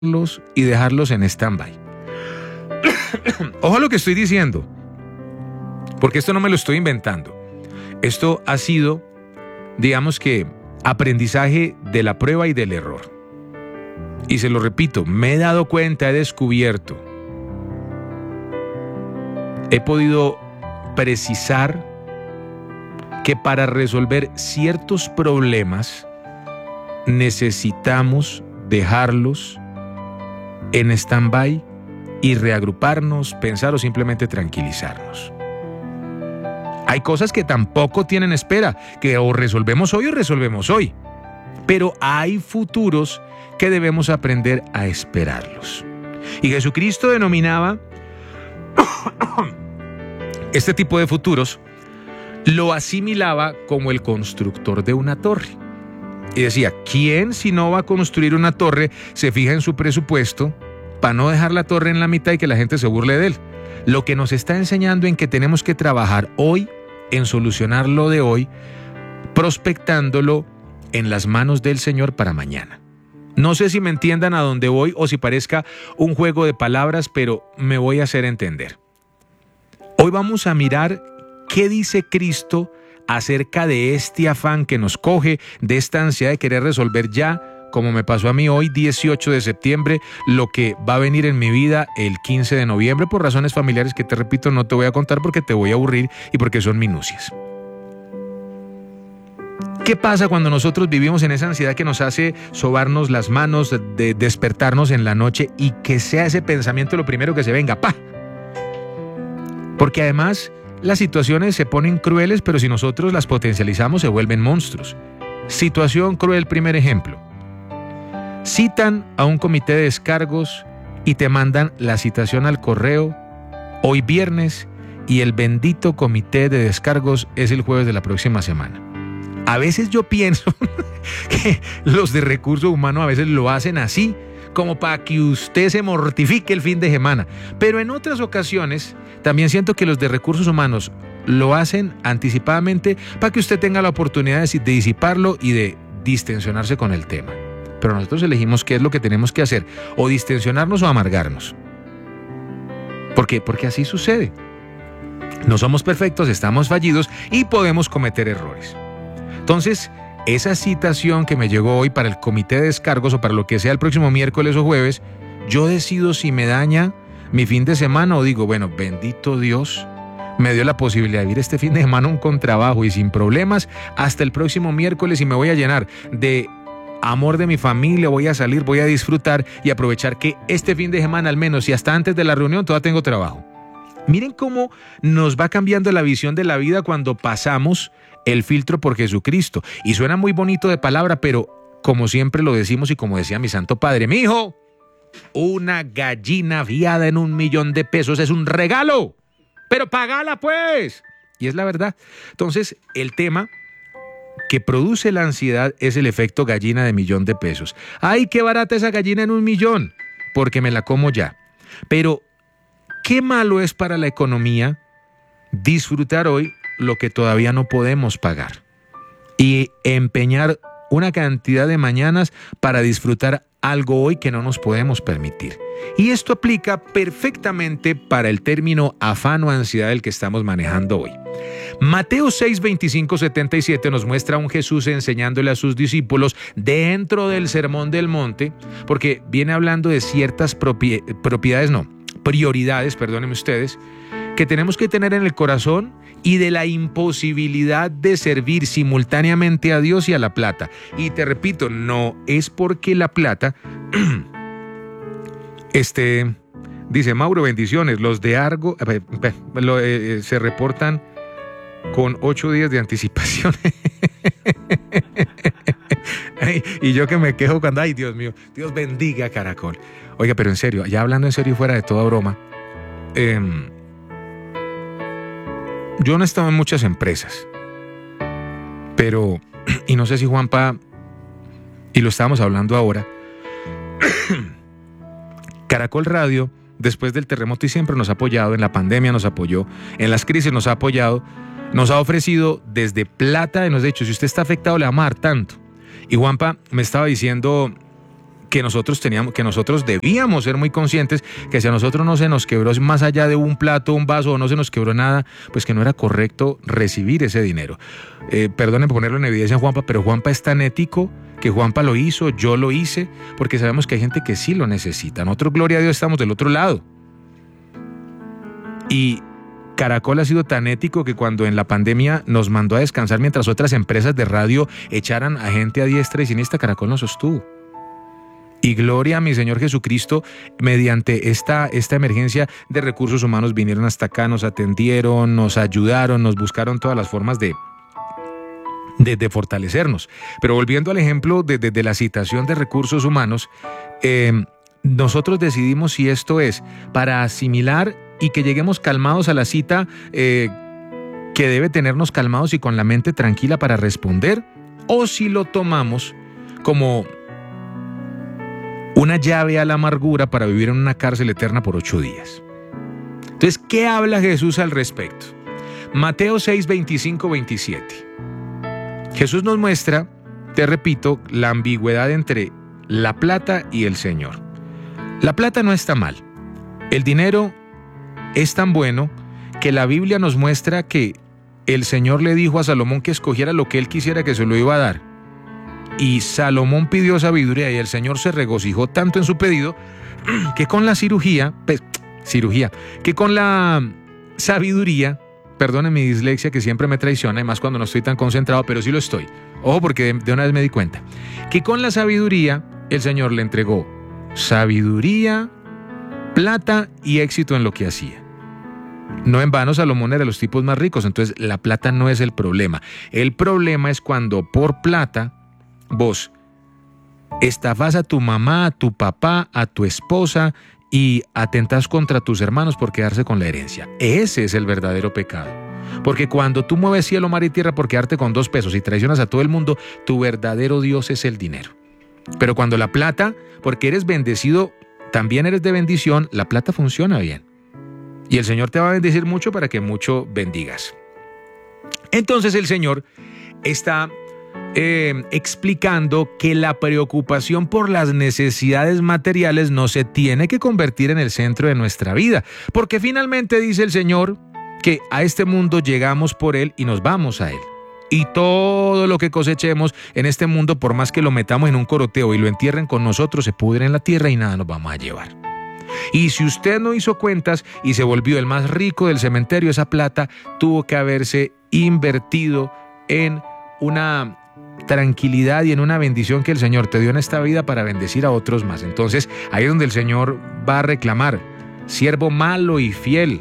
y dejarlos en stand-by. Ojo a lo que estoy diciendo, porque esto no me lo estoy inventando. Esto ha sido, digamos que, aprendizaje de la prueba y del error. Y se lo repito, me he dado cuenta, he descubierto, he podido precisar que para resolver ciertos problemas necesitamos dejarlos en stand-by y reagruparnos, pensar o simplemente tranquilizarnos. Hay cosas que tampoco tienen espera, que o resolvemos hoy o resolvemos hoy. Pero hay futuros que debemos aprender a esperarlos. Y Jesucristo denominaba este tipo de futuros, lo asimilaba como el constructor de una torre. Y decía, ¿quién si no va a construir una torre se fija en su presupuesto para no dejar la torre en la mitad y que la gente se burle de él? Lo que nos está enseñando en que tenemos que trabajar hoy en solucionar lo de hoy, prospectándolo en las manos del Señor para mañana. No sé si me entiendan a dónde voy o si parezca un juego de palabras, pero me voy a hacer entender. Hoy vamos a mirar qué dice Cristo acerca de este afán que nos coge, de esta ansiedad de querer resolver ya, como me pasó a mí hoy, 18 de septiembre, lo que va a venir en mi vida el 15 de noviembre, por razones familiares que te repito, no te voy a contar porque te voy a aburrir y porque son minucias. ¿Qué pasa cuando nosotros vivimos en esa ansiedad que nos hace sobarnos las manos, de despertarnos en la noche y que sea ese pensamiento lo primero que se venga? ¡Pah! Porque además las situaciones se ponen crueles, pero si nosotros las potencializamos se vuelven monstruos. Situación cruel, primer ejemplo. Citan a un comité de descargos y te mandan la citación al correo hoy viernes y el bendito comité de descargos es el jueves de la próxima semana. A veces yo pienso que los de recursos humanos a veces lo hacen así, como para que usted se mortifique el fin de semana. Pero en otras ocasiones también siento que los de recursos humanos lo hacen anticipadamente para que usted tenga la oportunidad de disiparlo y de distensionarse con el tema. Pero nosotros elegimos qué es lo que tenemos que hacer, o distensionarnos o amargarnos. ¿Por qué? Porque así sucede. No somos perfectos, estamos fallidos y podemos cometer errores. Entonces, esa citación que me llegó hoy para el comité de descargos o para lo que sea el próximo miércoles o jueves, yo decido si me daña mi fin de semana o digo, bueno, bendito Dios, me dio la posibilidad de vivir este fin de semana con trabajo y sin problemas hasta el próximo miércoles y me voy a llenar de amor de mi familia, voy a salir, voy a disfrutar y aprovechar que este fin de semana al menos y hasta antes de la reunión todavía tengo trabajo. Miren cómo nos va cambiando la visión de la vida cuando pasamos el filtro por Jesucristo. Y suena muy bonito de palabra, pero como siempre lo decimos y como decía mi santo padre, mijo, una gallina fiada en $1.000.000 es un regalo, pero pagala pues. Y es la verdad. Entonces, el tema que produce la ansiedad es el efecto gallina de $1.000.000. ¡Ay, qué barata esa gallina en $1.000.000! Porque me la como ya. Pero, ¿qué malo es para la economía disfrutar hoy lo que todavía no podemos pagar? Y empeñar una cantidad de mañanas para disfrutar algo hoy que no nos podemos permitir. Y esto aplica perfectamente para el término afán o ansiedad del que estamos manejando hoy. Mateo 6, 25, 77 nos muestra a un Jesús enseñándole a sus discípulos dentro del Sermón del Monte, porque viene hablando de ciertas prioridades, perdónenme ustedes, que tenemos que tener en el corazón y de la imposibilidad de servir simultáneamente a Dios y a la plata. Y te repito, no es porque la plata, dice Mauro, bendiciones, los de Argo se reportan con 8 días de anticipación. Y yo que me quejo cuando, ay Dios mío, Dios bendiga Caracol. Oiga, pero en serio, ya hablando en serio y fuera de toda broma, yo no he estado en muchas empresas, pero, y no sé si Juanpa, y lo estábamos hablando ahora, Caracol Radio, después del terremoto y siempre nos ha apoyado, en la pandemia nos apoyó, en las crisis nos ha apoyado, nos ha ofrecido desde plata y nos ha dicho, si usted está afectado le vamos a dar tanto. Y Juanpa me estaba diciendo que nosotros debíamos ser muy conscientes que si a nosotros no se nos quebró más allá de un plato, un vaso, o no se nos quebró nada, pues que no era correcto recibir ese dinero. Perdonen ponerlo en evidencia, Juanpa, pero Juanpa es tan ético que Juanpa lo hizo, yo lo hice, porque sabemos que hay gente que sí lo necesita. Nosotros, gloria a Dios, estamos del otro lado. Y Caracol ha sido tan ético que cuando en la pandemia nos mandó a descansar mientras otras empresas de radio echaran a gente a diestra y siniestra, Caracol nos sostuvo. Y gloria a mi Señor Jesucristo, mediante esta emergencia de recursos humanos vinieron hasta acá, nos atendieron, nos ayudaron, nos buscaron todas las formas de fortalecernos. Pero volviendo al ejemplo de la citación de recursos humanos, nosotros decidimos si esto es para asimilar y que lleguemos calmados a la cita que debe tenernos calmados y con la mente tranquila para responder, o si lo tomamos como una llave a la amargura para vivir en una cárcel eterna por 8 días. Entonces, ¿qué habla Jesús al respecto? Mateo 6, 25, 27. Jesús nos muestra, te repito, la ambigüedad entre la plata y el Señor. La plata no está mal. El dinero es tan bueno que la Biblia nos muestra que el Señor le dijo a Salomón que escogiera lo que él quisiera, que se lo iba a dar. Y Salomón pidió sabiduría y el Señor se regocijó tanto en su pedido que con la sabiduría, perdone mi dislexia que siempre me traiciona, y más cuando no estoy tan concentrado, pero sí lo estoy. Ojo, porque de una vez me di cuenta que con la sabiduría el Señor le entregó sabiduría, plata y éxito en lo que hacía. No en vano Salomón era de los tipos más ricos, entonces la plata no es el problema. El problema es cuando por plata vos estafás a tu mamá, a tu papá, a tu esposa y atentás contra tus hermanos por quedarse con la herencia. Ese es el verdadero pecado. Porque cuando tú mueves cielo, mar y tierra por quedarte con 2 pesos y traicionas a todo el mundo, tu verdadero Dios es el dinero. Pero cuando la plata, porque eres bendecido, también eres de bendición, la plata funciona bien. Y el Señor te va a bendecir mucho para que mucho bendigas. Entonces el Señor está explicando que la preocupación por las necesidades materiales no se tiene que convertir en el centro de nuestra vida, porque finalmente dice el Señor que a este mundo llegamos por Él y nos vamos a Él. Y todo lo que cosechemos en este mundo, por más que lo metamos en un coroteo y lo entierren con nosotros, se pudre en la tierra y nada nos vamos a llevar. Y si usted no hizo cuentas y se volvió el más rico del cementerio, esa plata tuvo que haberse invertido en una tranquilidad y en una bendición que el Señor te dio en esta vida para bendecir a otros más. Entonces, ahí es donde el Señor va a reclamar: siervo malo e infiel.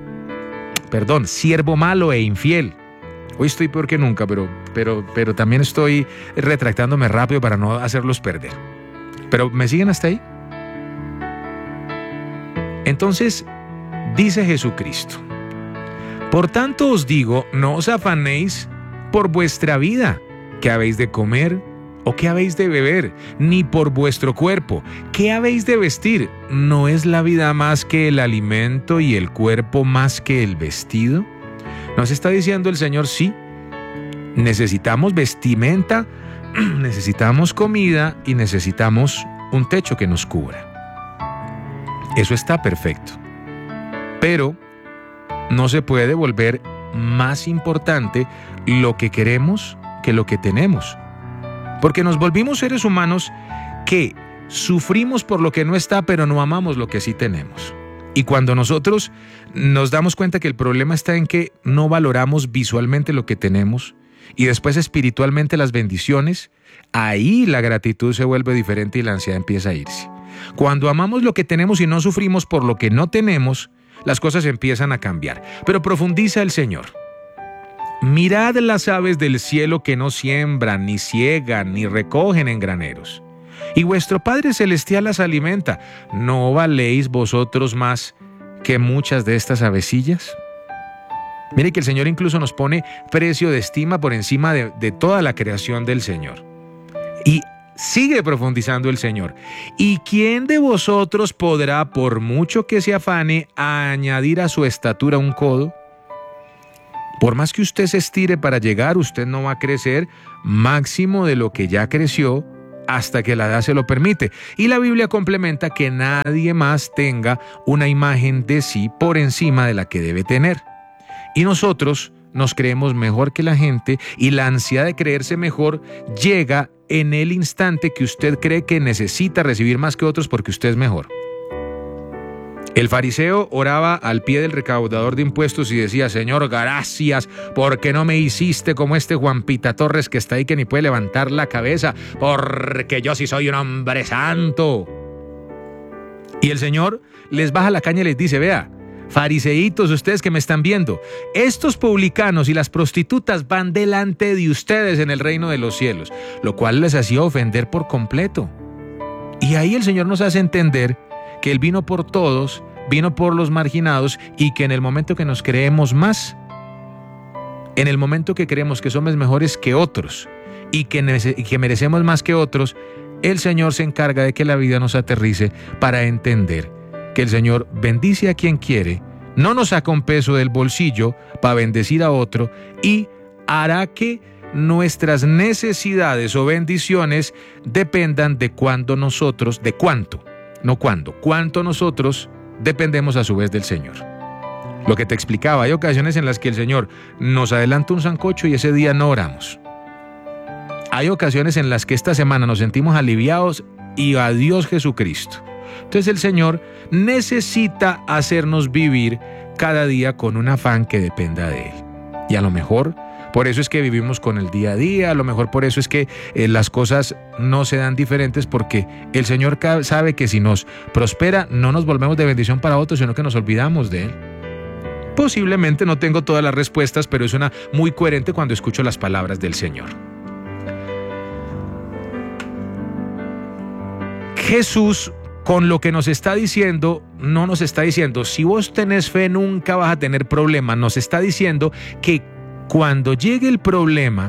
Hoy estoy peor que nunca, pero también estoy retractándome rápido para no hacerlos perder. ¿Pero me siguen hasta ahí? Entonces, dice Jesucristo: por tanto os digo, no os afanéis por vuestra vida, qué habéis de comer o qué habéis de beber, ni por vuestro cuerpo, qué habéis de vestir. ¿No es la vida más que el alimento y el cuerpo más que el vestido? Nos está diciendo el Señor, sí, necesitamos vestimenta, necesitamos comida y necesitamos un techo que nos cubra. Eso está perfecto. Pero no se puede volver más importante lo que queremos que lo que tenemos. Porque nos volvimos seres humanos que sufrimos por lo que no está, pero no amamos lo que sí tenemos. Y cuando nosotros nos damos cuenta que el problema está en que no valoramos visualmente lo que tenemos y después espiritualmente las bendiciones, ahí la gratitud se vuelve diferente y la ansiedad empieza a irse. Cuando amamos lo que tenemos y no sufrimos por lo que no tenemos, las cosas empiezan a cambiar. Pero profundiza el Señor. Mirad las aves del cielo que no siembran, ni ciegan, ni recogen en graneros, y vuestro Padre Celestial las alimenta. ¿No valéis vosotros más que muchas de estas avecillas? Mire que el Señor incluso nos pone precio de estima por encima de toda la creación del Señor. Y sigue profundizando el Señor. ¿Y quién de vosotros podrá, por mucho que se afane, añadir a su estatura un codo? Por más que usted se estire para llegar, usted no va a crecer máximo de lo que ya creció hasta que la edad se lo permite. Y la Biblia complementa que nadie más tenga una imagen de sí por encima de la que debe tener. Y nosotros nos creemos mejor que la gente, y la ansiedad de creerse mejor llega en el instante que usted cree que necesita recibir más que otros porque usted es mejor. El fariseo oraba al pie del recaudador de impuestos y decía: Señor, gracias porque no me hiciste como este Juan Pita Torres que está ahí, que ni puede levantar la cabeza, porque yo sí soy un hombre santo. Y el Señor les baja la caña y les dice: vea, fariseitos, ustedes que me están viendo, estos publicanos y las prostitutas van delante de ustedes en el reino de los cielos, lo cual les hacía ofender por completo. Y ahí el Señor nos hace entender que Él vino por todos, vino por los marginados, y que en el momento que nos creemos más, en el momento que creemos que somos mejores que otros y que merecemos más que otros, el Señor se encarga de que la vida nos aterrice para entender que el Señor bendice a quien quiere, no nos saca un peso del bolsillo para bendecir a otro, y hará que nuestras necesidades o bendiciones dependan de cuánto nosotros dependemos a su vez del Señor. Lo que te explicaba, hay ocasiones en las que el Señor nos adelanta un sancocho y ese día no oramos. Hay ocasiones en las que esta semana nos sentimos aliviados y adiós Jesucristo. Entonces el Señor necesita hacernos vivir cada día con un afán que dependa de Él. Y a lo mejor por eso es que vivimos con el día a día, a lo mejor por eso es que las cosas no se dan diferentes, porque el Señor sabe que si nos prospera no nos volvemos de bendición para otros, sino que nos olvidamos de Él. Posiblemente no tengo todas las respuestas, pero suena muy coherente cuando escucho las palabras del Señor. Jesús, con lo que nos está diciendo, no nos está diciendo: si vos tenés fe nunca vas a tener problemas. Nos está diciendo que cuando llegue el problema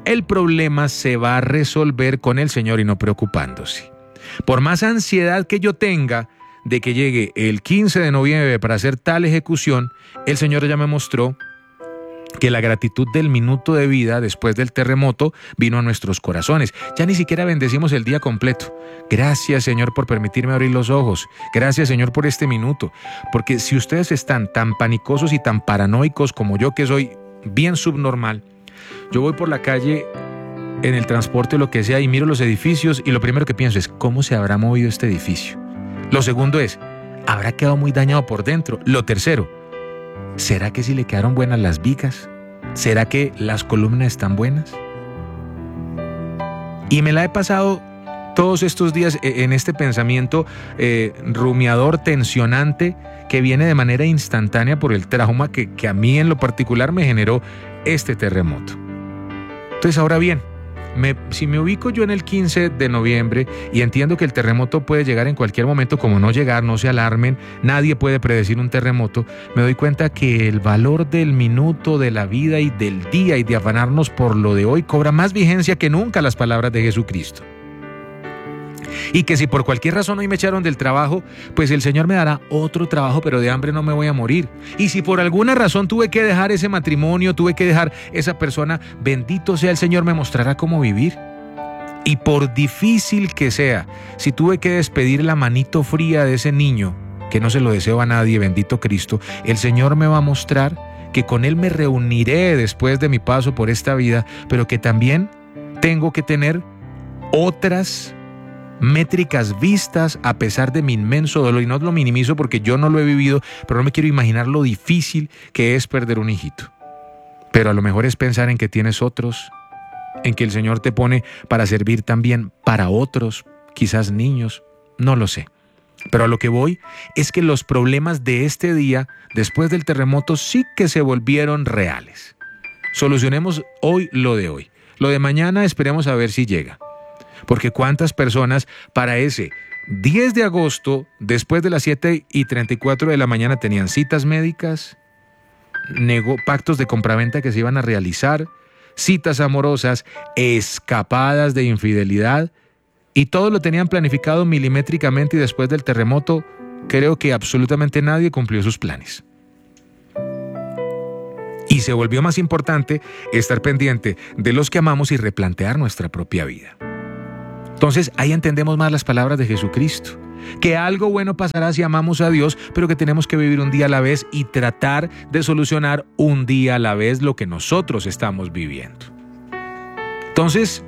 se va a resolver con el Señor y no preocupándose. Por más ansiedad que yo tenga de que llegue el 15 de noviembre para hacer tal ejecución, el Señor ya me mostró que la gratitud del minuto de vida después del terremoto vino a nuestros corazones. Ya ni siquiera bendecimos el día completo. Gracias, Señor, por permitirme abrir los ojos. Gracias, Señor, por este minuto. Porque si ustedes están tan panicosos y tan paranoicos como yo, que soy bien subnormal, yo voy por la calle en el transporte o lo que sea y miro los edificios y lo primero que pienso es: ¿cómo se habrá movido este edificio? Lo segundo es: ¿habrá quedado muy dañado por dentro? Lo tercero: ¿será que sí le quedaron buenas las vigas? ¿Será que las columnas están buenas? Y me la he pasado todos estos días en este pensamiento rumiador, tensionante, que viene de manera instantánea por el trauma que a mí en lo particular me generó este terremoto. Entonces, ahora bien, si me ubico yo en el 15 de noviembre y entiendo que el terremoto puede llegar en cualquier momento, como no llegar, no se alarmen, nadie puede predecir un terremoto, me doy cuenta que el valor del minuto, de la vida y del día y de afanarnos por lo de hoy cobra más vigencia que nunca las palabras de Jesucristo. Y que si por cualquier razón hoy me echaron del trabajo, pues el Señor me dará otro trabajo, pero de hambre no me voy a morir. Y si por alguna razón tuve que dejar ese matrimonio, tuve que dejar esa persona, bendito sea el Señor, me mostrará cómo vivir. Y por difícil que sea, si tuve que despedir la manito fría de ese niño, que no se lo deseo a nadie, bendito Cristo, el Señor me va a mostrar que con Él me reuniré después de mi paso por esta vida, pero que también tengo que tener otras métricas vistas a pesar de mi inmenso dolor. Y no lo minimizo porque yo no lo he vivido, pero no me quiero imaginar lo difícil que es perder un hijito. Pero a lo mejor es pensar en que tienes otros, en que el Señor te pone para servir también para otros, quizás niños, no lo sé. Pero a lo que voy es que los problemas de este día, después del terremoto, sí que se volvieron reales. Solucionemos hoy lo de hoy. Lo de mañana esperemos a ver si llega. Porque cuántas personas para ese 10 de agosto, después de las 7:34 de la mañana, tenían citas médicas, pactos de compraventa que se iban a realizar, citas amorosas, escapadas de infidelidad, y todo lo tenían planificado milimétricamente, y después del terremoto creo que absolutamente nadie cumplió sus planes. Y se volvió más importante estar pendiente de los que amamos y replantear nuestra propia vida. Entonces ahí entendemos más las palabras de Jesucristo. Que algo bueno pasará si amamos a Dios, pero que tenemos que vivir un día a la vez y tratar de solucionar un día a la vez lo que nosotros estamos viviendo. Entonces,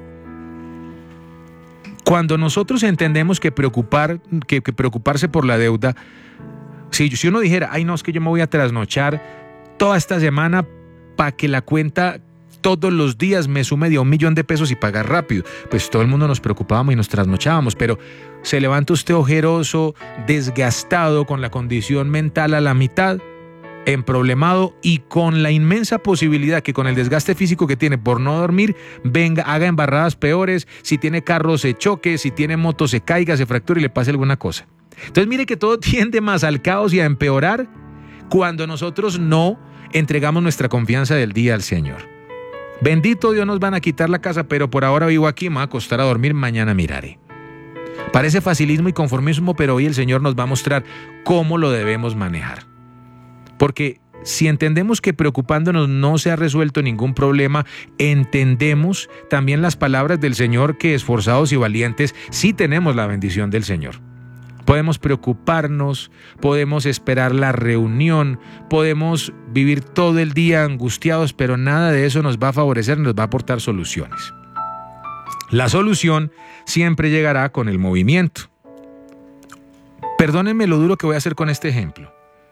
cuando nosotros entendemos que preocuparse por la deuda, si uno dijera, ay no, es que yo me voy a trasnochar toda esta semana para que la cuenta todos los días me sume de $1.000.000 y pagar rápido, pues todo el mundo nos preocupábamos y nos trasnochábamos, pero se levanta usted ojeroso, desgastado, con la condición mental a la mitad, emproblemado y con la inmensa posibilidad que con el desgaste físico que tiene por no dormir, venga, haga embarradas peores, si tiene carro se choque, si tiene moto se caiga, se fracture y le pase alguna cosa. Entonces mire que todo tiende más al caos y a empeorar cuando nosotros no entregamos nuestra confianza del día al Señor. Bendito Dios, nos van a quitar la casa, pero por ahora vivo aquí, me voy a acostar a dormir, mañana miraré. Parece facilismo y conformismo, pero hoy el Señor nos va a mostrar cómo lo debemos manejar. Porque si entendemos que preocupándonos no se ha resuelto ningún problema, entendemos también las palabras del Señor que esforzados y valientes sí tenemos la bendición del Señor. Podemos preocuparnos, podemos esperar la reunión, podemos vivir todo el día angustiados, pero nada de eso nos va a favorecer, nos va a aportar soluciones. La solución siempre llegará con el movimiento. Perdónenme lo duro que voy a hacer con este ejemplo.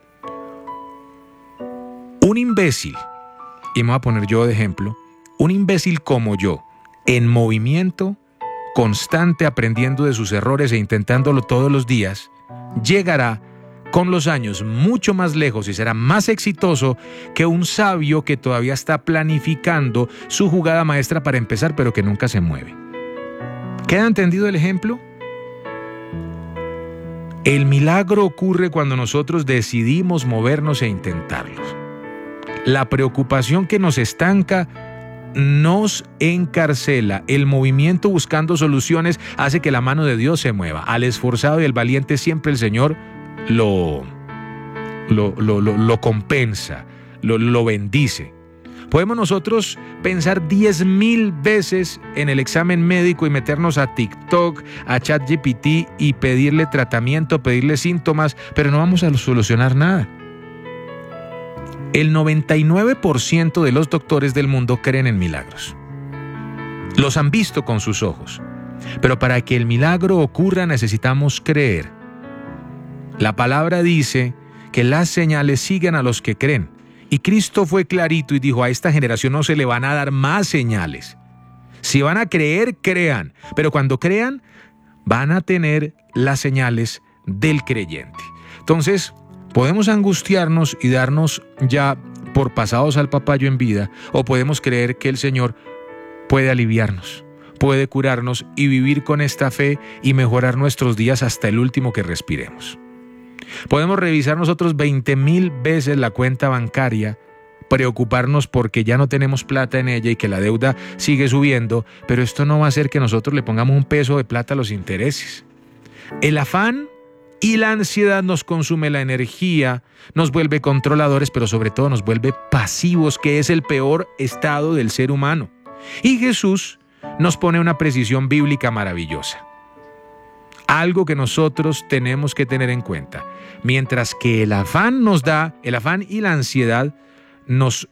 Un imbécil, y me voy a poner yo de ejemplo, un imbécil como yo, en movimiento, constante, aprendiendo de sus errores e intentándolo todos los días, llegará con los años mucho más lejos y será más exitoso que un sabio que todavía está planificando su jugada maestra para empezar, pero que nunca se mueve. ¿Queda entendido el ejemplo? El milagro ocurre cuando nosotros decidimos movernos e intentarlos. La preocupación que nos estanca nos encarcela. El movimiento buscando soluciones hace que la mano de Dios se mueva. Al esforzado y al valiente siempre el Señor lo compensa, lo bendice. Podemos nosotros pensar 10,000 veces en el examen médico y meternos a TikTok, a ChatGPT y pedirle tratamiento, pedirle síntomas, pero no vamos a solucionar nada. El 99% de los doctores del mundo creen en milagros. Los han visto con sus ojos. Pero para que el milagro ocurra necesitamos creer. La palabra dice que las señales siguen a los que creen. Y Cristo fue clarito y dijo, a esta generación no se le van a dar más señales. Si van a creer, crean. Pero cuando crean, van a tener las señales del creyente. Entonces, podemos angustiarnos y darnos ya por pasados al papayo en vida, o podemos creer que el Señor puede aliviarnos, puede curarnos y vivir con esta fe y mejorar nuestros días hasta el último que respiremos. Podemos revisar nosotros 20,000 veces la cuenta bancaria, preocuparnos porque ya no tenemos plata en ella y que la deuda sigue subiendo, pero esto no va a hacer que nosotros le pongamos un peso de plata a los intereses. El afán y la ansiedad nos consume la energía, nos vuelve controladores, pero sobre todo nos vuelve pasivos, que es el peor estado del ser humano. Y Jesús nos pone una precisión bíblica maravillosa. Algo que nosotros tenemos que tener en cuenta. Mientras que el afán y la ansiedad nos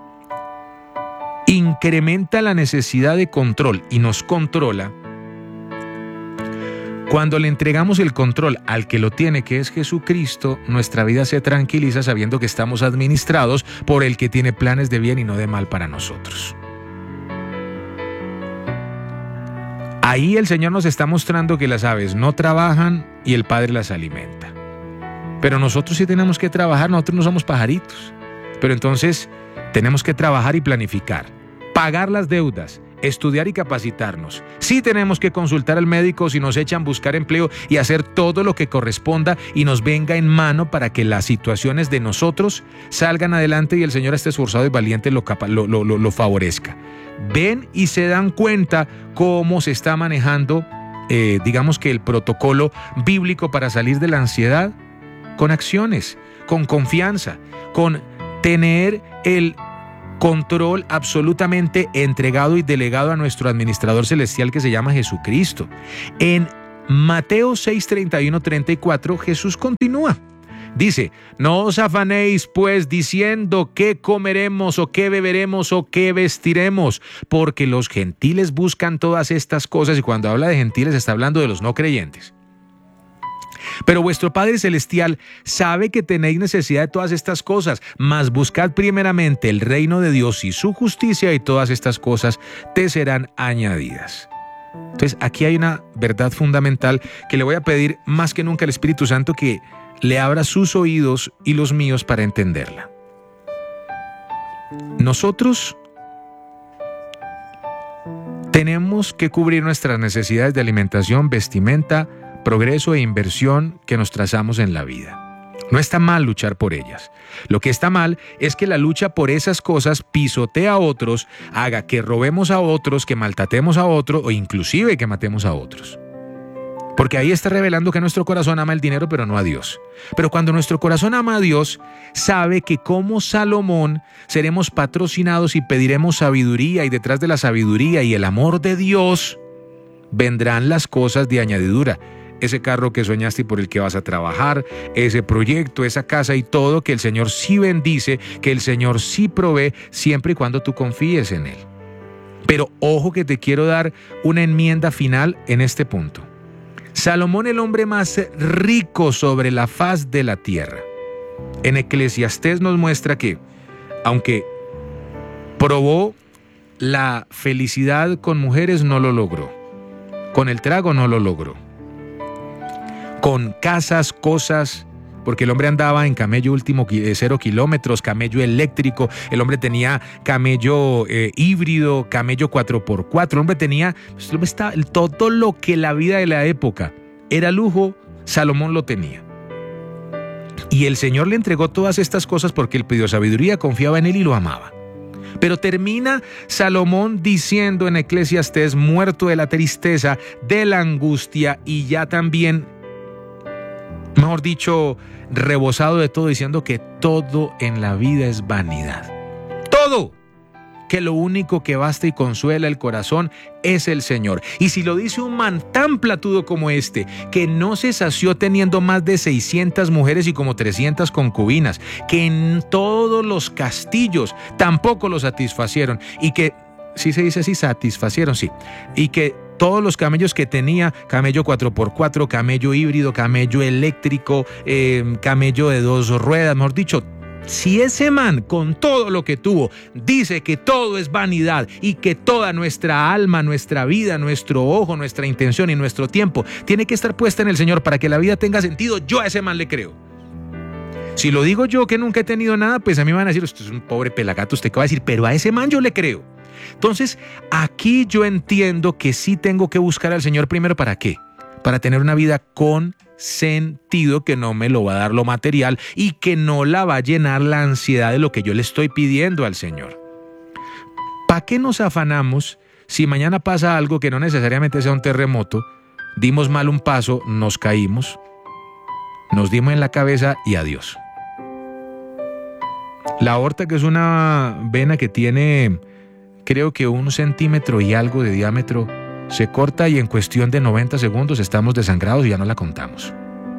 incrementa la necesidad de control y nos controla, cuando le entregamos el control al que lo tiene, que es Jesucristo, nuestra vida se tranquiliza sabiendo que estamos administrados por el que tiene planes de bien y no de mal para nosotros. Ahí el Señor nos está mostrando que las aves no trabajan y el Padre las alimenta. Pero nosotros sí tenemos que trabajar, nosotros no somos pajaritos. Pero entonces tenemos que trabajar y planificar, pagar las deudas, estudiar y capacitarnos. Sí tenemos que consultar al médico si nos echan, buscar empleo y hacer todo lo que corresponda y nos venga en mano para que las situaciones de nosotros salgan adelante y el Señor esté esforzado y valiente lo favorezca. Ven y se dan cuenta cómo se está manejando, digamos que el protocolo bíblico para salir de la ansiedad, con acciones, con confianza, con tener el control absolutamente entregado y delegado a nuestro administrador celestial que se llama Jesucristo. En Mateo 6, 31, 34, Jesús continúa. Dice, no os afanéis pues diciendo qué comeremos o qué beberemos o qué vestiremos, porque los gentiles buscan todas estas cosas, y cuando habla de gentiles está hablando de los no creyentes. Pero vuestro Padre Celestial sabe que tenéis necesidad de todas estas cosas, mas buscad primeramente el reino de Dios y su justicia, y todas estas cosas te serán añadidas. Entonces aquí hay una verdad fundamental que le voy a pedir más que nunca al Espíritu Santo que le abra sus oídos y los míos para entenderla. Nosotros tenemos que cubrir nuestras necesidades de alimentación, vestimenta, progreso e inversión que nos trazamos en la vida. No está mal luchar por ellas. Lo que está mal es que la lucha por esas cosas pisotee a otros, haga que robemos a otros, que maltratemos a otros o inclusive que matemos a otros. Porque ahí está revelando que nuestro corazón ama el dinero, pero no a Dios. Pero cuando nuestro corazón ama a Dios, sabe que como Salomón seremos patrocinados y pediremos sabiduría, y detrás de la sabiduría y el amor de Dios vendrán las cosas de añadidura. Ese carro que soñaste y por el que vas a trabajar, ese proyecto, esa casa y todo, que el Señor sí bendice, que el Señor sí provee, siempre y cuando tú confíes en Él. Pero ojo que te quiero dar una enmienda final en este punto. Salomón, el hombre más rico sobre la faz de la tierra, en Eclesiastés nos muestra que, aunque probó la felicidad con mujeres, no lo logró. Con el trago no lo logró. Con casas, cosas, porque el hombre andaba en camello último 0 kilómetros, camello eléctrico, el hombre tenía camello híbrido, camello 4x4, el hombre tenía todo lo que la vida de la época era lujo, Salomón lo tenía. Y el Señor le entregó todas estas cosas porque él pidió sabiduría, confiaba en él y lo amaba. Pero termina Salomón diciendo en Eclesiastés, muerto de la tristeza, de la angustia y ya también, mejor dicho, rebosado de todo, diciendo que todo en la vida es vanidad. Todo. Que lo único que basta y consuela el corazón es el Señor. Y si lo dice un man tan platudo como este, que no se sació teniendo más de 600 mujeres y como 300 concubinas, que en todos los castillos tampoco lo satisfacieron, y que, sí se dice así, satisfacieron, sí, y que todos los camellos que tenía, camello 4x4, camello híbrido, camello eléctrico, camello de 2 ruedas, mejor dicho, si ese man con todo lo que tuvo dice que todo es vanidad y que toda nuestra alma, nuestra vida, nuestro ojo, nuestra intención y nuestro tiempo tiene que estar puesta en el Señor para que la vida tenga sentido, yo a ese man le creo. Si lo digo yo que nunca he tenido nada, pues a mí me van a decir, usted es un pobre pelagato, usted qué va a decir, pero a ese man yo le creo. Entonces, aquí yo entiendo que sí tengo que buscar al Señor primero. ¿Para qué? Para tener una vida con sentido, que no me lo va a dar lo material y que no la va a llenar la ansiedad de lo que yo le estoy pidiendo al Señor. ¿Para qué nos afanamos si mañana pasa algo que no necesariamente sea un terremoto? Dimos mal un paso, nos caímos, nos dimos en la cabeza y adiós. La aorta, que es una vena que tiene, creo que 1 centímetro y algo de diámetro, se corta y en cuestión de 90 segundos estamos desangrados y ya no la contamos.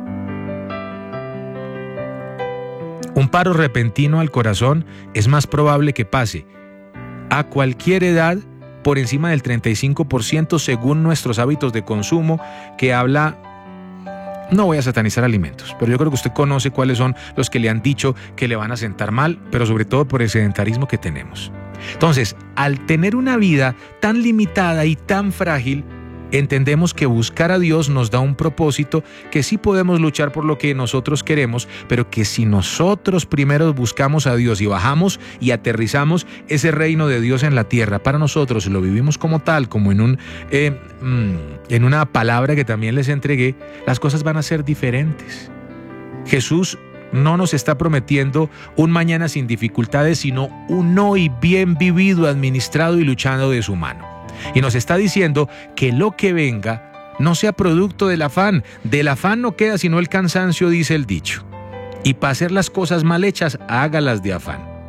Un paro repentino al corazón es más probable que pase a cualquier edad por encima del 35% según nuestros hábitos de consumo, que habla... No voy a satanizar alimentos, pero yo creo que usted conoce cuáles son los que le han dicho que le van a sentar mal, pero sobre todo por el sedentarismo que tenemos. Entonces, al tener una vida tan limitada y tan frágil, entendemos que buscar a Dios nos da un propósito, que sí podemos luchar por lo que nosotros queremos, pero que si nosotros primero buscamos a Dios y bajamos y aterrizamos ese reino de Dios en la tierra para nosotros y lo vivimos como tal, como en una palabra que también les entregué, las cosas van a ser diferentes. Jesús no nos está prometiendo un mañana sin dificultades, sino un hoy bien vivido, administrado y luchando de su mano. Y nos está diciendo que lo que venga no sea producto del afán. Del afán no queda sino el cansancio, dice el dicho. Y para hacer las cosas mal hechas, hágalas de afán.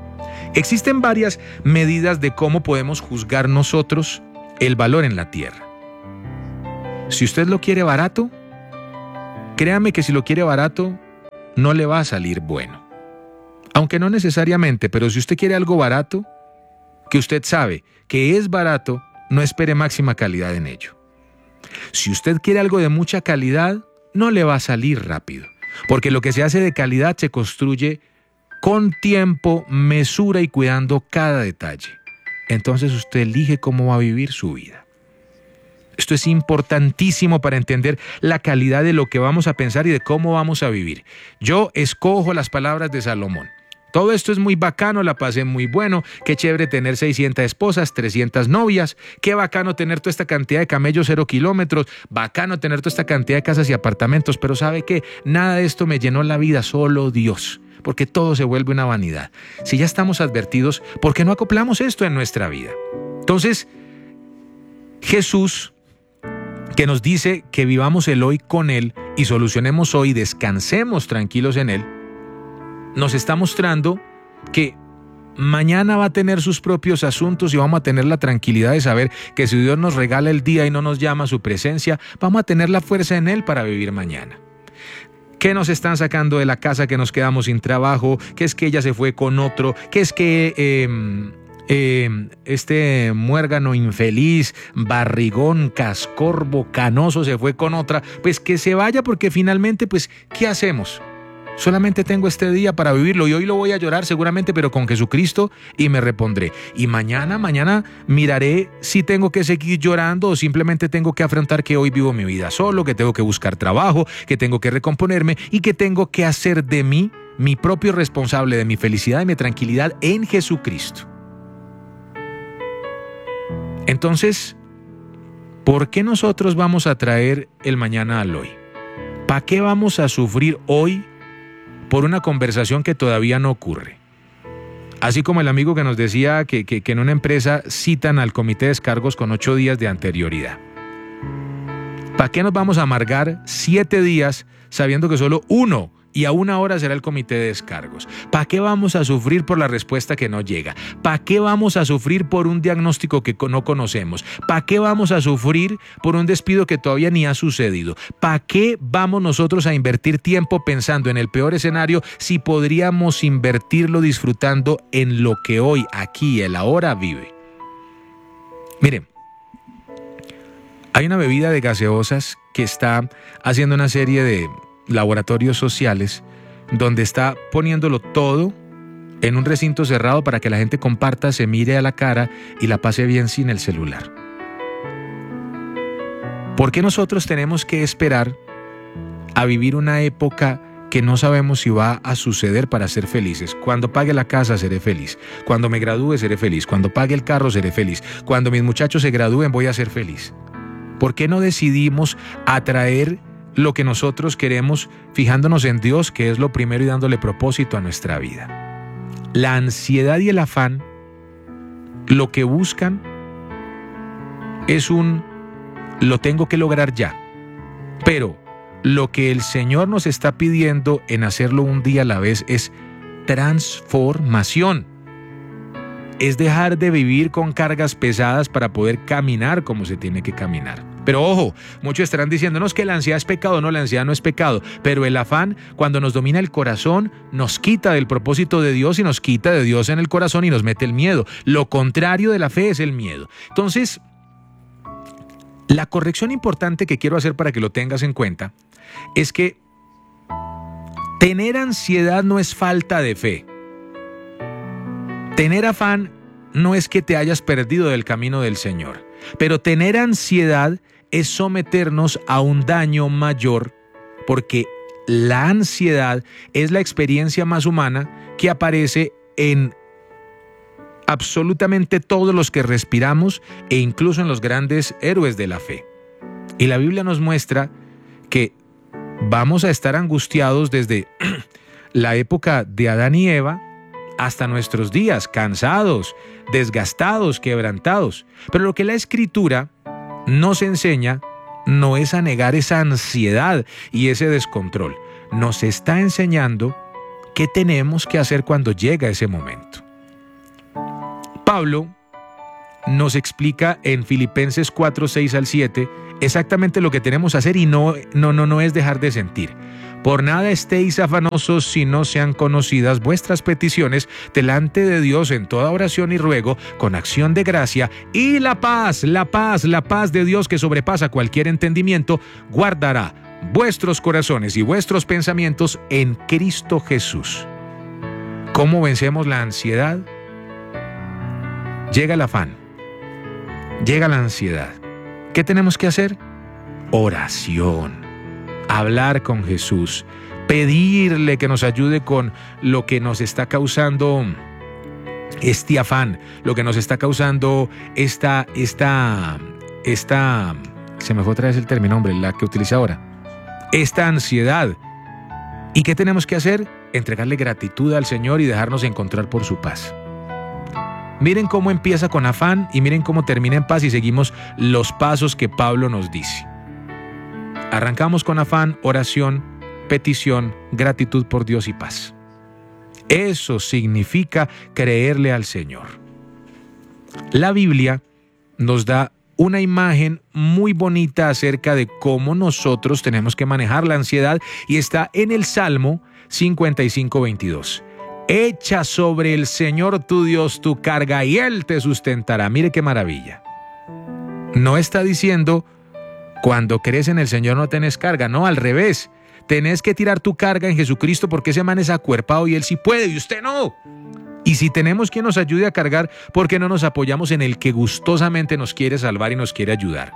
Existen varias medidas de cómo podemos juzgar nosotros el valor en la tierra. Si usted lo quiere barato, créame que si lo quiere barato, no le va a salir bueno. Aunque no necesariamente, pero si usted quiere algo barato, que usted sabe que es barato, no espere máxima calidad en ello. Si usted quiere algo de mucha calidad, no le va a salir rápido, porque lo que se hace de calidad se construye con tiempo, mesura y cuidando cada detalle. Entonces usted elige cómo va a vivir su vida. Esto es importantísimo para entender la calidad de lo que vamos a pensar y de cómo vamos a vivir. Yo escojo las palabras de Salomón. Todo esto es muy bacano, la pasé muy bueno, qué chévere tener 600 esposas, 300 novias, qué bacano tener toda esta cantidad de camellos 0 kilómetros, bacano tener toda esta cantidad de casas y apartamentos, pero ¿sabe qué? Nada de esto me llenó la vida, solo Dios, porque todo se vuelve una vanidad. Si ya estamos advertidos, ¿por qué no acoplamos esto en nuestra vida? Entonces, Jesús, que nos dice que vivamos el hoy con Él y solucionemos hoy, descansemos tranquilos en Él, nos está mostrando que mañana va a tener sus propios asuntos y vamos a tener la tranquilidad de saber que si Dios nos regala el día y no nos llama a su presencia, vamos a tener la fuerza en Él para vivir mañana. Que nos están sacando de la casa, que nos quedamos sin trabajo, que es que ella se fue con otro, que es que este muérgano infeliz, barrigón, cascorbo, canoso se fue con otra, pues que se vaya, porque finalmente, pues, ¿qué hacemos? Solamente tengo este día para vivirlo y hoy lo voy a llorar seguramente, pero con Jesucristo, y me repondré. Y mañana miraré si tengo que seguir llorando o simplemente tengo que afrontar que hoy vivo mi vida solo, que tengo que buscar trabajo, que tengo que recomponerme y que tengo que hacer de mí mi propio responsable de mi felicidad y mi tranquilidad en Jesucristo. Entonces, ¿por qué nosotros vamos a traer el mañana al hoy? ¿Para qué vamos a sufrir hoy por una conversación que todavía no ocurre? Así como el amigo que nos decía que en una empresa citan al comité de descargos con 8 días de anterioridad. ¿Para qué nos vamos a amargar 7 días sabiendo que solo 1 y a 1 hora será el comité de descargos? ¿Para qué vamos a sufrir por la respuesta que no llega? ¿Para qué vamos a sufrir por un diagnóstico que no conocemos? ¿Para qué vamos a sufrir por un despido que todavía ni ha sucedido? ¿Para qué vamos nosotros a invertir tiempo pensando en el peor escenario si podríamos invertirlo disfrutando en lo que hoy, aquí, el ahora vive? Miren, hay una bebida de gaseosas que está haciendo una serie de laboratorios sociales donde está poniéndolo todo en un recinto cerrado para que la gente comparta, se mire a la cara y la pase bien sin el celular. ¿Por qué nosotros tenemos que esperar a vivir una época que no sabemos si va a suceder para ser felices? Cuando pague la casa seré feliz, cuando me gradúe seré feliz, cuando pague el carro seré feliz, cuando mis muchachos se gradúen voy a ser feliz. ¿Por qué no decidimos atraer lo que nosotros queremos fijándonos en Dios, que es lo primero, y dándole propósito a nuestra vida? La ansiedad y el afán lo que buscan es lo tengo que lograr ya. Pero lo que el Señor nos está pidiendo en hacerlo un día a la vez es transformación. Es dejar de vivir con cargas pesadas para poder caminar como se tiene que caminar. Pero ojo, muchos estarán diciéndonos que la ansiedad es pecado. No, la ansiedad no es pecado, pero el afán, cuando nos domina el corazón, nos quita del propósito de Dios y nos quita de Dios en el corazón y nos mete el miedo. Lo contrario de la fe es el miedo. Entonces, la corrección importante que quiero hacer para que lo tengas en cuenta es que tener ansiedad no es falta de fe. Tener afán no es que te hayas perdido del camino del Señor, pero tener ansiedad es someternos a un daño mayor, porque la ansiedad es la experiencia más humana que aparece en absolutamente todos los que respiramos e incluso en los grandes héroes de la fe. Y la Biblia nos muestra que vamos a estar angustiados desde la época de Adán y Eva hasta nuestros días, cansados, desgastados, quebrantados. Pero lo que la Escritura nos enseña no es a negar esa ansiedad y ese descontrol. Nos está enseñando qué tenemos que hacer cuando llega ese momento. Pablo nos explica en Filipenses 4, 6 al 7 exactamente lo que tenemos que hacer y no es dejar de sentir. Por nada estéis afanosos si no sean conocidas vuestras peticiones delante de Dios en toda oración y ruego con acción de gracia, y la paz de Dios que sobrepasa cualquier entendimiento guardará vuestros corazones y vuestros pensamientos en Cristo Jesús. ¿Cómo vencemos la ansiedad? Llega el afán, llega la ansiedad. ¿Qué tenemos que hacer? Oración. Hablar con Jesús, pedirle que nos ayude con lo que nos está causando este afán, lo que nos está causando esta, se me fue otra vez el término, hombre, la que utiliza ahora, esta ansiedad. ¿Y qué tenemos que hacer? Entregarle gratitud al Señor y dejarnos encontrar por su paz. Miren cómo empieza con afán y miren cómo termina en paz, y seguimos los pasos que Pablo nos dice. Arrancamos con afán, oración, petición, gratitud por Dios y paz. Eso significa creerle al Señor. La Biblia nos da una imagen muy bonita acerca de cómo nosotros tenemos que manejar la ansiedad, y está en el Salmo 55, 22. Echa sobre el Señor tu Dios tu carga y Él te sustentará. Mire qué maravilla. No está diciendo cuando crees en el Señor no tenés carga, no, al revés. Tenés que tirar tu carga en Jesucristo porque ese man es acuerpado y Él sí puede y usted no. Y si tenemos quien nos ayude a cargar, ¿por qué no nos apoyamos en el que gustosamente nos quiere salvar y nos quiere ayudar?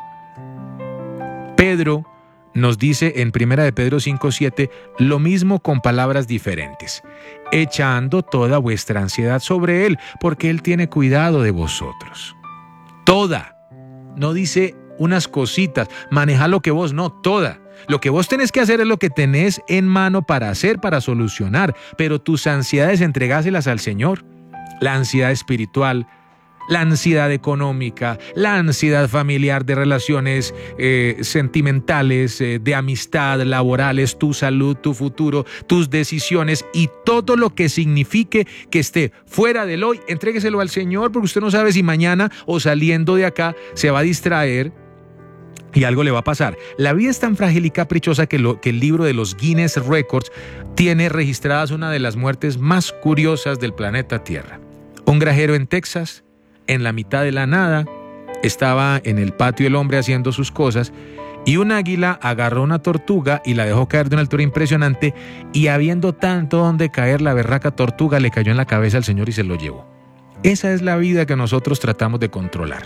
Pedro nos dice en 1 de Pedro 5:7 lo mismo con palabras diferentes. Echando toda vuestra ansiedad sobre Él, porque Él tiene cuidado de vosotros. Toda. No dice unas cositas, maneja lo que vos, no, toda. Lo que vos tenés que hacer es lo que tenés en mano para hacer, para solucionar, pero tus ansiedades entregáselas al Señor. La ansiedad espiritual, la ansiedad económica, la ansiedad familiar, de relaciones sentimentales, de amistad, laborales, tu salud, tu futuro, tus decisiones y todo lo que signifique que esté fuera del hoy, entrégueselo al Señor, porque usted no sabe si mañana o saliendo de acá se va a distraer y algo le va a pasar. La vida es tan frágil y caprichosa que el libro de los Guinness Records tiene registradas una de las muertes más curiosas del planeta Tierra. Un granjero en Texas, en la mitad de la nada, estaba en el patio el hombre haciendo sus cosas y un águila agarró una tortuga y la dejó caer de una altura impresionante, y habiendo tanto donde caer, la berraca tortuga le cayó en la cabeza al Señor y se lo llevó. Esa es la vida que nosotros tratamos de controlar.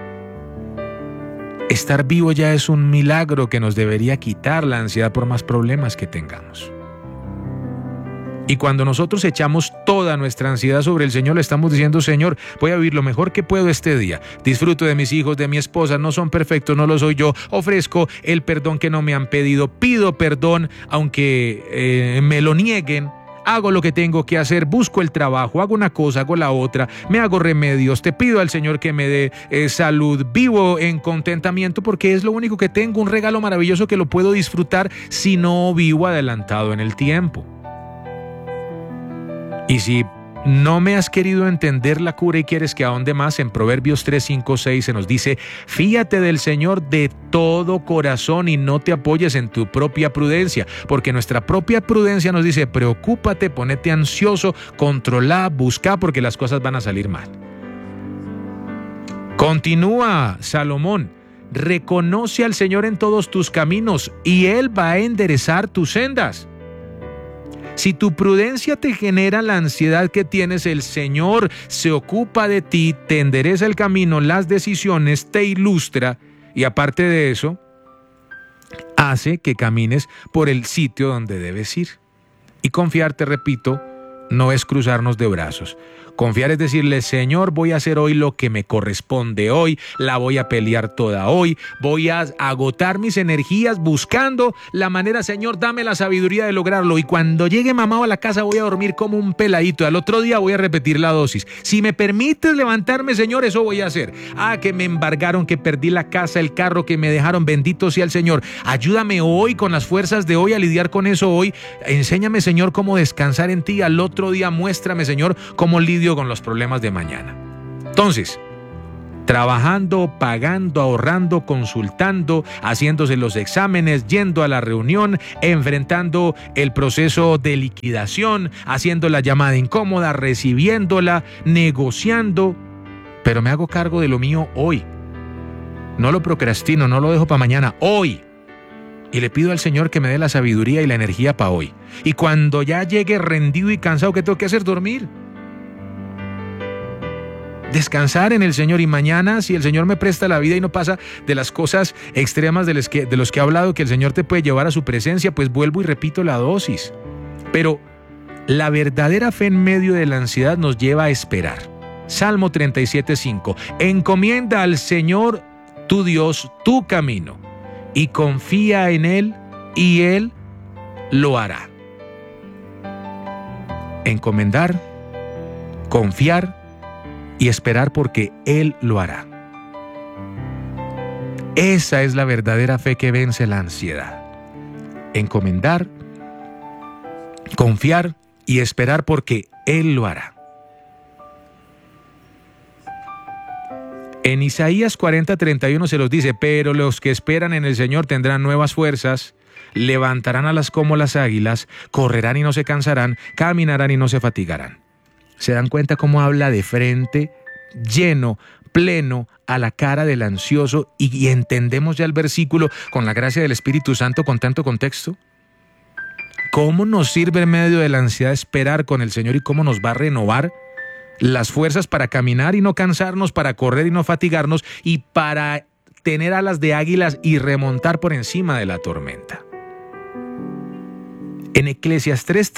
Estar vivo ya es un milagro que nos debería quitar la ansiedad por más problemas que tengamos. Y cuando nosotros echamos toda nuestra ansiedad sobre el Señor, le estamos diciendo: Señor, voy a vivir lo mejor que puedo este día. Disfruto de mis hijos, de mi esposa, no son perfectos, no lo soy yo. Ofrezco el perdón que no me han pedido. Pido perdón aunque me lo nieguen. Hago lo que tengo que hacer, busco el trabajo, hago una cosa, hago la otra, me hago remedios, te pido al Señor que me dé salud, vivo en contentamiento porque es lo único que tengo, un regalo maravilloso que lo puedo disfrutar si no vivo adelantado en el tiempo. Y si no me has querido entender la cura y quieres que ahonde más, en Proverbios 3, 5, 6 se nos dice: fíate del Señor de todo corazón y no te apoyes en tu propia prudencia, porque nuestra propia prudencia nos dice: preocúpate, ponete ansioso, controla, busca, porque las cosas van a salir mal. Continúa Salomón: reconoce al Señor en todos tus caminos y Él va a enderezar tus sendas. Si tu prudencia te genera la ansiedad que tienes, el Señor se ocupa de ti, te endereza el camino, las decisiones, te ilustra y aparte de eso, hace que camines por el sitio donde debes ir. Y confiar, te repito, no es cruzarnos de brazos. Confiar es decirle: Señor, voy a hacer hoy lo que me corresponde hoy, la voy a pelear toda hoy, voy a agotar mis energías buscando la manera. Señor, dame la sabiduría de lograrlo, y cuando llegue mamá a la casa voy a dormir como un peladito, al otro día voy a repetir la dosis. Si me permites levantarme, Señor, eso voy a hacer. Que me embargaron, que perdí la casa, el carro, que me dejaron, bendito sea el Señor. Ayúdame hoy con las fuerzas de hoy a lidiar con eso hoy. Enséñame, Señor, cómo descansar en ti. Al otro día muéstrame, Señor, cómo lidio con los problemas de mañana. Entonces, trabajando, pagando, ahorrando, consultando, haciéndose los exámenes, yendo a la reunión, enfrentando el proceso de liquidación, haciendo la llamada incómoda, recibiéndola, negociando, pero me hago cargo de lo mío hoy. No lo procrastino, no lo dejo para mañana, hoy. Y le pido al Señor que me dé la sabiduría y la energía para hoy. Y cuando ya llegue rendido y cansado, ¿qué tengo que hacer? Dormir. Descansar en el Señor, y mañana, si el Señor me presta la vida y no pasa de las cosas extremas de los que he hablado, que el Señor te puede llevar a su presencia, pues vuelvo y repito la dosis. Pero la verdadera fe en medio de la ansiedad nos lleva a esperar. Salmo 37:5. Encomienda al Señor tu Dios tu camino y confía en Él y Él lo hará. Encomendar, confiar y esperar porque Él lo hará. Esa es la verdadera fe que vence la ansiedad. Encomendar, confiar y esperar porque Él lo hará. En Isaías 40:31 se los dice: pero los que esperan en el Señor tendrán nuevas fuerzas, levantarán alas como las águilas, correrán y no se cansarán, caminarán y no se fatigarán. ¿Se dan cuenta cómo habla de frente, lleno, pleno, a la cara del ansioso? Y entendemos ya el versículo con la gracia del Espíritu Santo con tanto contexto. ¿Cómo nos sirve en medio de la ansiedad esperar con el Señor y cómo nos va a renovar las fuerzas para caminar y no cansarnos, para correr y no fatigarnos, y para tener alas de águilas y remontar por encima de la tormenta? En Eclesiastés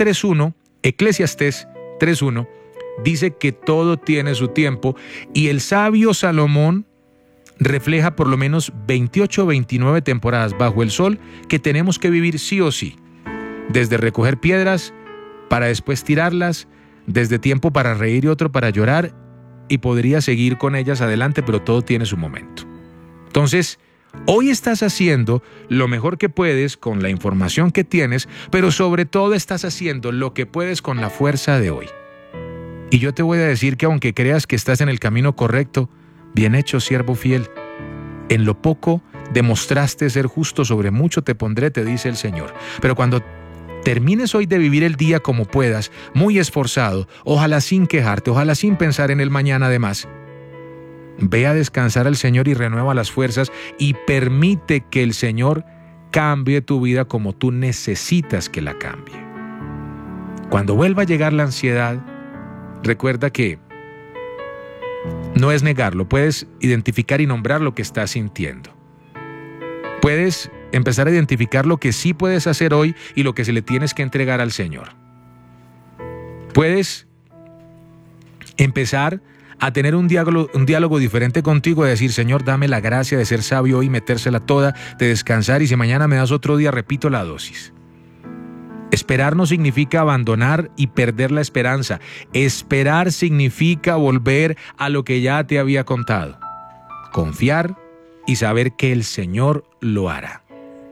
3:1 dice que todo tiene su tiempo, y el sabio Salomón refleja por lo menos 28 o 29 temporadas bajo el sol que tenemos que vivir sí o sí. Desde recoger piedras para después tirarlas, desde tiempo para reír y otro para llorar, y podría seguir con ellas adelante, pero todo tiene su momento. Entonces, hoy estás haciendo lo mejor que puedes con la información que tienes, pero sobre todo estás haciendo lo que puedes con la fuerza de hoy. Y yo te voy a decir que aunque creas que estás en el camino correcto, bien hecho, siervo fiel. En lo poco demostraste ser justo, sobre mucho te pondré, te dice el Señor. Pero cuando termines hoy de vivir el día como puedas, muy esforzado, ojalá sin quejarte, ojalá sin pensar en el mañana además, ve a descansar al Señor y renueva las fuerzas y permite que el Señor cambie tu vida como tú necesitas que la cambie. Cuando vuelva a llegar la ansiedad, recuerda que no es negarlo, puedes identificar y nombrar lo que estás sintiendo. Puedes empezar a identificar lo que sí puedes hacer hoy y lo que se le tienes que entregar al Señor. Puedes empezar a tener un diálogo diferente contigo, de decir: Señor, dame la gracia de ser sabio hoy, metérsela toda, de descansar, y si mañana me das otro día, repito la dosis. Esperar no significa abandonar y perder la esperanza. Esperar significa volver a lo que ya te había contado. Confiar y saber que el Señor lo hará.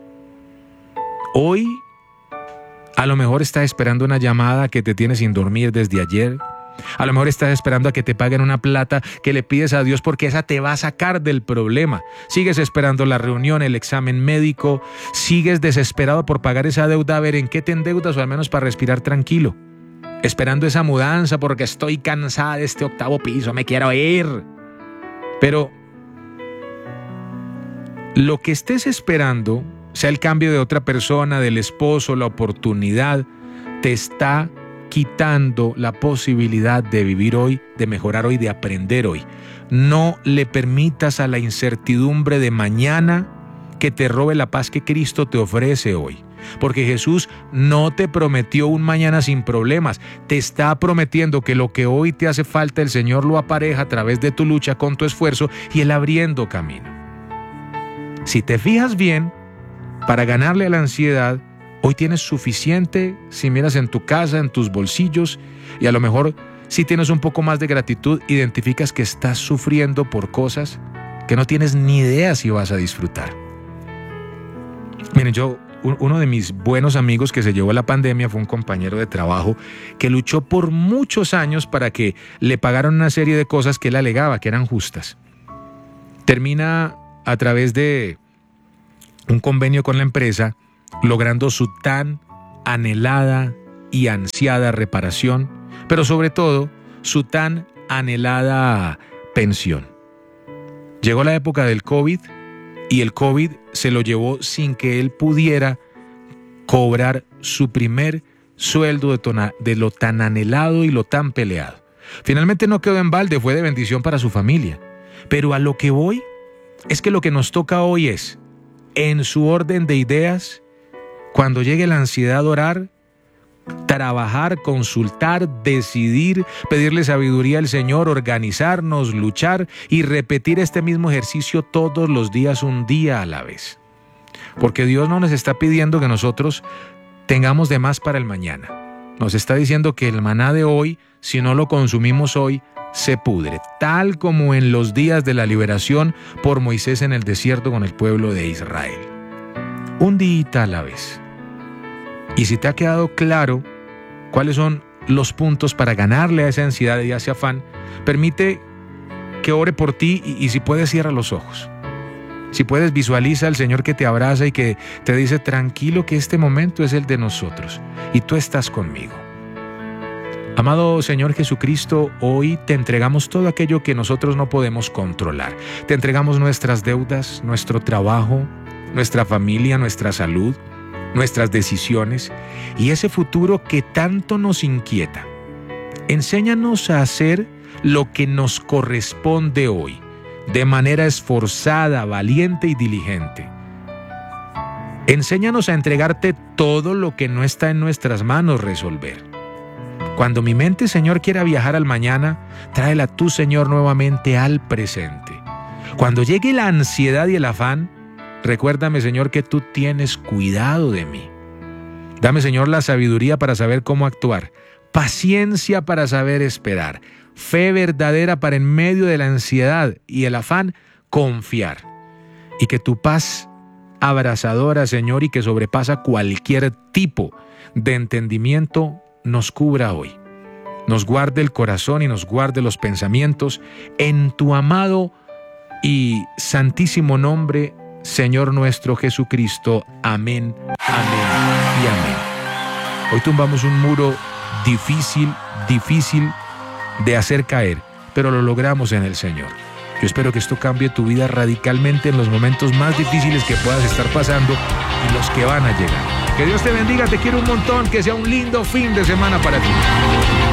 Hoy, a lo mejor estás esperando una llamada que te tiene sin dormir desde ayer. A lo mejor estás esperando a que te paguen una plata que le pides a Dios porque esa te va a sacar del problema. Sigues esperando la reunión, el examen médico. Sigues desesperado por pagar esa deuda, a ver en qué te endeudas, o al menos para respirar tranquilo. Esperando esa mudanza porque estoy cansada de este 8º piso, me quiero ir. Pero lo que estés esperando, sea el cambio de otra persona, del esposo, la oportunidad, te está quitando la posibilidad de vivir hoy, de mejorar hoy, de aprender hoy. No le permitas a la incertidumbre de mañana que te robe la paz que Cristo te ofrece hoy. Porque Jesús no te prometió un mañana sin problemas, te está prometiendo que lo que hoy te hace falta, el Señor lo apareja a través de tu lucha con tu esfuerzo y Él abriendo camino. Si te fijas bien, para ganarle a la ansiedad, hoy tienes suficiente si miras en tu casa, en tus bolsillos, y a lo mejor si tienes un poco más de gratitud, identificas que estás sufriendo por cosas que no tienes ni idea si vas a disfrutar. Miren, yo uno de mis buenos amigos que se llevó la pandemia fue un compañero de trabajo que luchó por muchos años para que le pagaran una serie de cosas que él alegaba que eran justas. Termina a través de un convenio con la empresa logrando su tan anhelada y ansiada reparación, pero sobre todo su tan anhelada pensión. Llegó la época del COVID y el COVID se lo llevó sin que él pudiera cobrar su primer sueldo de lo tan anhelado y lo tan peleado. Finalmente no quedó en balde, fue de bendición para su familia. Pero a lo que voy es que lo que nos toca hoy es, en su orden de ideas, cuando llegue la ansiedad, orar, trabajar, consultar, decidir, pedirle sabiduría al Señor, organizarnos, luchar y repetir este mismo ejercicio todos los días, un día a la vez. Porque Dios no nos está pidiendo que nosotros tengamos de más para el mañana. Nos está diciendo que el maná de hoy, si no lo consumimos hoy, se pudre, tal como en los días de la liberación por Moisés en el desierto con el pueblo de Israel. Un día a la vez. Y si te ha quedado claro cuáles son los puntos para ganarle a esa ansiedad y a ese afán, permite que ore por ti y si puedes, cierra los ojos. Si puedes, visualiza al Señor que te abraza y que te dice, tranquilo que este momento es el de nosotros y tú estás conmigo. Amado Señor Jesucristo, hoy te entregamos todo aquello que nosotros no podemos controlar. Te entregamos nuestras deudas, nuestro trabajo, nuestra familia, nuestra salud, nuestras decisiones y ese futuro que tanto nos inquieta. Enséñanos a hacer lo que nos corresponde hoy, de manera esforzada, valiente y diligente. Enséñanos a entregarte todo lo que no está en nuestras manos resolver. Cuando mi mente, Señor, quiera viajar al mañana, tráela tú, Señor, nuevamente al presente. Cuando llegue la ansiedad y el afán, recuérdame, Señor, que tú tienes cuidado de mí. Dame, Señor, la sabiduría para saber cómo actuar, paciencia para saber esperar, fe verdadera para en medio de la ansiedad y el afán confiar. Y que tu paz abrazadora, Señor, y que sobrepasa cualquier tipo de entendimiento, nos cubra hoy. Nos guarde el corazón y nos guarde los pensamientos en tu amado y santísimo nombre, Señor nuestro Jesucristo. Amén, amén y amén. Hoy tumbamos un muro difícil de hacer caer, pero lo logramos en el Señor. Yo espero que esto cambie tu vida radicalmente en los momentos más difíciles que puedas estar pasando y los que van a llegar. Que Dios te bendiga, te quiero un montón, que sea un lindo fin de semana para ti.